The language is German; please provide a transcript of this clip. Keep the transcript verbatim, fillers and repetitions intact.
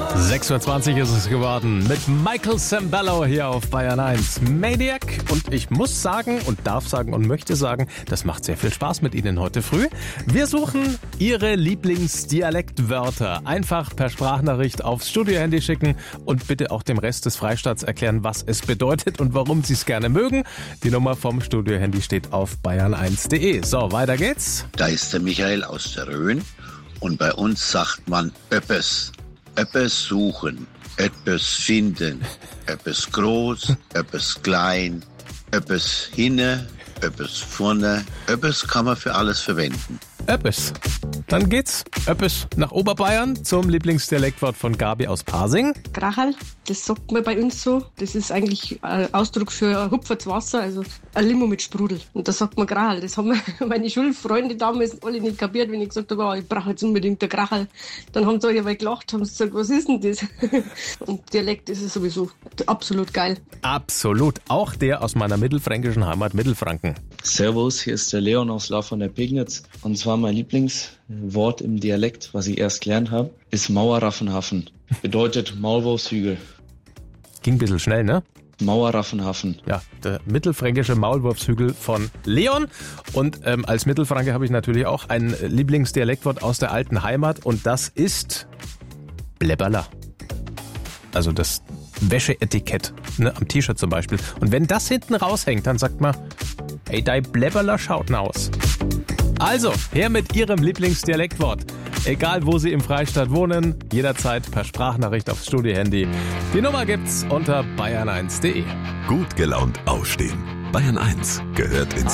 sechs Uhr zwanzig ist es geworden mit Michael Sembello hier auf Bayern eins. Maniac. Und ich muss sagen und darf sagen und möchte sagen, das macht sehr viel Spaß mit Ihnen heute früh. Wir suchen Ihre Lieblingsdialektwörter. Einfach per Sprachnachricht aufs Studiohandy schicken und bitte auch dem Rest des Freistaats erklären, was es bedeutet und warum Sie es gerne mögen. Die Nummer vom Studiohandy steht auf bayern eins punkt de. So, weiter geht's. Da ist der Michael aus der Rhön und bei uns sagt man öppes. Öppes suchen, öppes finden, öppes groß, öppes klein, öppes hinne, öppes vorne, öppes kann man für alles verwenden. Öppes. Dann geht's, Öppes, nach Oberbayern zum Lieblingsdialektwort von Gabi aus Pasing. Krachal, das sagt man bei uns so. Das ist eigentlich ein Ausdruck für ein hupfertes Wasser, also ein Limo mit Sprudel. Und da sagt man Krachal. Das haben meine Schulfreunde damals alle nicht kapiert, wenn ich gesagt habe, oh, ich brauche jetzt unbedingt ein Krachal. Dann haben sie alle mal gelacht, haben sie gesagt, was ist denn das? Und Dialekt ist es sowieso absolut geil. Absolut, auch der aus meiner mittelfränkischen Heimat Mittelfranken. Servus, hier ist der Leon aus La von der Pegnitz. Und zwar mein Lieblingswort im Dialekt, was ich erst gelernt habe, ist Mauerraffenhafen. Bedeutet Maulwurfshügel. Ging ein bisschen schnell, ne? Mauerraffenhafen. Ja, der mittelfränkische Maulwurfshügel von Leon. Und ähm, als Mittelfranke habe ich natürlich auch ein Lieblingsdialektwort aus der alten Heimat und das ist Blebberler. Also das Wäscheetikett, ne, am T-Shirt zum Beispiel. Und wenn das hinten raushängt, dann sagt man, hey, dein Blebberler schaut aus. Also, her mit Ihrem Lieblingsdialektwort. Egal, wo Sie im Freistaat wohnen, jederzeit per Sprachnachricht aufs Studiohandy. Die Nummer gibt's unter bayern eins punkt de. Gut gelaunt aufstehen. Bayern eins gehört ins